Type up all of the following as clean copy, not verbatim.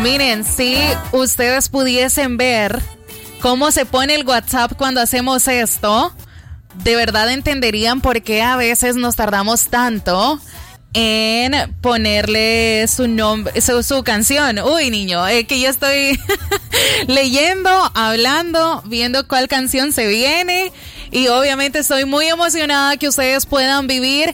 Miren, si ustedes pudiesen ver cómo se pone el WhatsApp cuando hacemos esto, de verdad entenderían por qué a veces nos tardamos tanto en ponerle su nombre, su canción. Uy, niño, que yo estoy leyendo, hablando, viendo cuál canción se viene. Y obviamente estoy muy emocionada que ustedes puedan vivir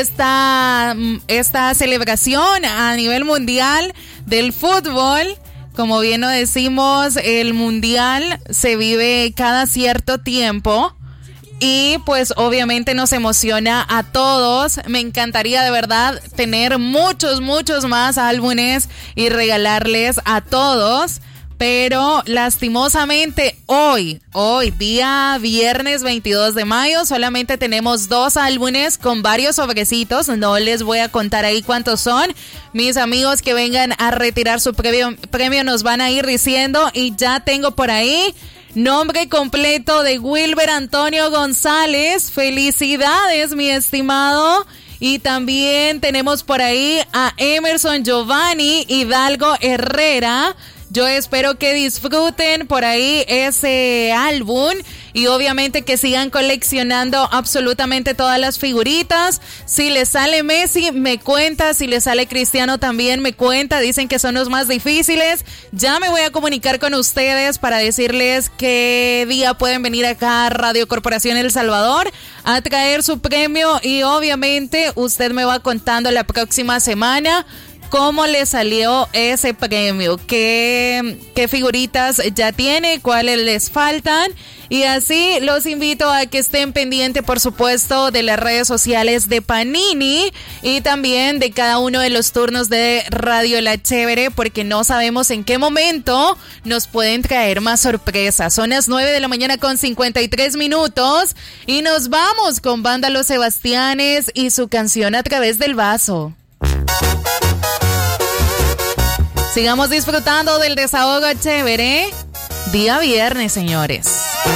esta celebración a nivel mundial del fútbol. Como bien lo decimos, el mundial se vive cada cierto tiempo. Y pues obviamente nos emociona a todos. Me encantaría de verdad tener muchos más álbumes y regalarles a todos. Pero lastimosamente hoy, día viernes 22 de mayo, solamente tenemos 2 álbumes con varios sobrecitos. No les voy a contar ahí cuántos son. Mis amigos que vengan a retirar su premio nos van a ir diciendo. Y ya tengo por ahí nombre completo de Wilber Antonio González. Felicidades, mi estimado. Y también tenemos por ahí a Emerson Giovanni Hidalgo Herrera. Yo espero que disfruten por ahí ese álbum y obviamente que sigan coleccionando absolutamente todas las figuritas. Si les sale Messi, me cuenta. Si les sale Cristiano, también me cuenta. Dicen que son los más difíciles. Ya me voy a comunicar con ustedes para decirles qué día pueden venir acá a Radio Corporación El Salvador a traer su premio. Y obviamente usted me va contando la próxima semana cómo le salió ese premio, qué figuritas ya tiene, cuáles les faltan. Y así los invito a que estén pendientes, por supuesto, de las redes sociales de Panini y también de cada uno de los turnos de Radio La Chévere, porque no sabemos en qué momento nos pueden traer más sorpresas. Son las 9 de la mañana con 53 minutos y nos vamos con Banda Los Sebastianes y su canción A Través del Vaso. Sigamos disfrutando del desahogo chévere. Día viernes, señores.